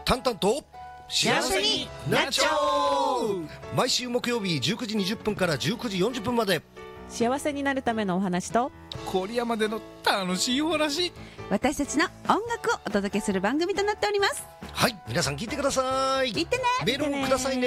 タンタンと幸せになっちゃおう。 毎週木曜日19時20分から19時40分まで、 幸せになるためのお話と郡山での楽しいお話、 私たちの音楽をお届けする番組となっております。 はい、皆さん聞いてください。 聞いてね。 メールをくださいね。